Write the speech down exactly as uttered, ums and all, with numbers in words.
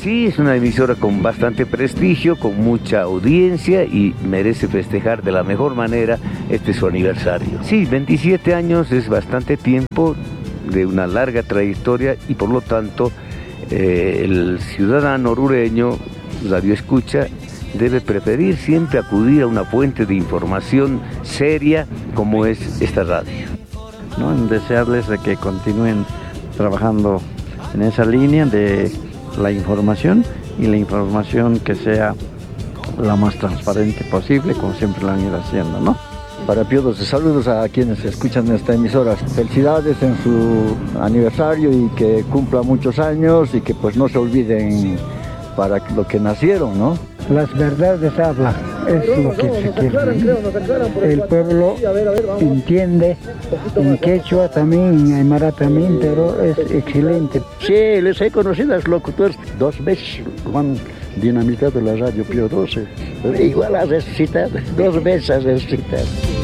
Sí, es una emisora con bastante prestigio, con mucha audiencia y merece festejar de la mejor manera este su aniversario. Sí, veintisiete años es bastante tiempo, de una larga trayectoria y por lo tanto eh, el ciudadano orureño, radio escucha, debe preferir siempre acudir a una fuente de información seria como es esta radio. ¿No? En desearles de que continúen trabajando en esa línea de la información y la información que sea la más transparente posible, como siempre lo han ido haciendo, ¿no? Para todos, saludos a quienes escuchan esta emisora. Felicidades en su aniversario y que cumpla muchos años y que pues no se olviden para lo que nacieron, ¿no? Las verdades hablan, es lo que se quiere. El pueblo entiende en quechua también, en aymara también, pero es excelente. Sí, les he conocido a los locutores dos veces, han dinamitado la radio Pío doce. Igual has resucitado, dos veces has resucitado.